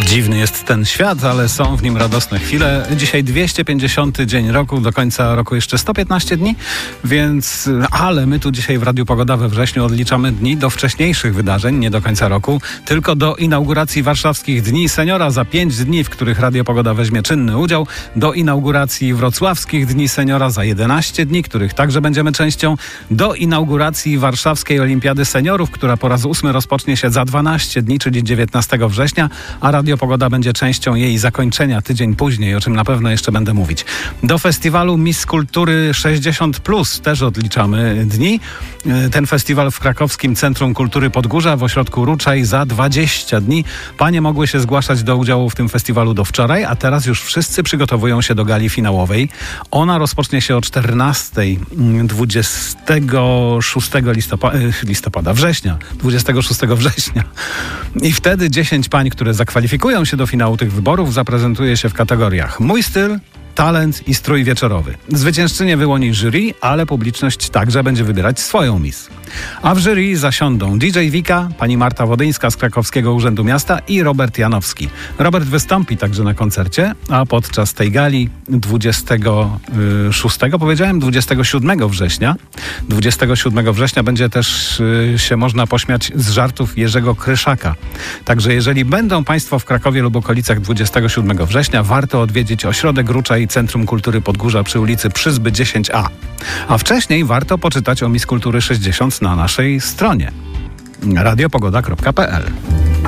Dziwny jest ten świat, ale są w nim radosne chwile. Dzisiaj 250 dzień roku, do końca roku jeszcze 115 dni, więc... Ale my tu dzisiaj w Radiu Pogoda we wrześniu odliczamy dni do wcześniejszych wydarzeń, nie do końca roku, tylko do inauguracji warszawskich Dni Seniora za 5 dni, w których Radio Pogoda weźmie czynny udział, do inauguracji wrocławskich Dni Seniora za 11 dni, których także będziemy częścią, do inauguracji warszawskiej Olimpiady Seniorów, która po raz 8 rozpocznie się za 12 dni, czyli 19 września, a Radio Pogoda będzie częścią jej zakończenia tydzień później, o czym na pewno jeszcze będę mówić. Do festiwalu Miss Kultury 60+, też odliczamy dni. Ten festiwal w krakowskim Centrum Kultury Podgórza w ośrodku Ruczaj za 20 dni. Panie mogły się zgłaszać do udziału w tym festiwalu do wczoraj, a teraz już wszyscy przygotowują się do gali finałowej. Ona rozpocznie się o 14:00 26 września. I wtedy 10 pań, które zakwalifikują się do finału tych wyborów, zaprezentuje się w kategoriach Mój styl, talent i strój wieczorowy. Zwyciężczynię wyłoni jury, ale publiczność także będzie wybierać swoją miss. A w jury zasiądą DJ Wika, pani Marta Wodyńska z Krakowskiego Urzędu Miasta i Robert Janowski. Robert wystąpi także na koncercie, a podczas tej gali 27 września. 27 września będzie też się można pośmiać z żartów Jerzego Kryszaka. Także jeżeli będą Państwo w Krakowie lub okolicach 27 września, warto odwiedzić ośrodek Ruczaj Centrum Kultury Podgórza przy ulicy Przyzby 10A. A wcześniej warto poczytać o Miss Kultury 60 na naszej stronie radiopogoda.pl.